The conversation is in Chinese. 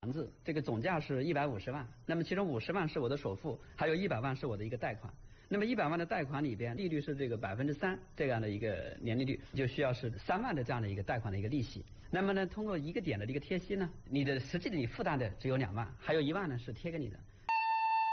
子，这个总价是150万，那么其中50万是我的首付，还有100万是我的一个贷款。那么100万的贷款里边，利率是这个3%这样的一个年利率，就需要是3万的这样的一个贷款的一个利息。那么呢，通过一个点的这个贴息呢，你的实际的你负担的只有2万，还有1万呢是贴给你的。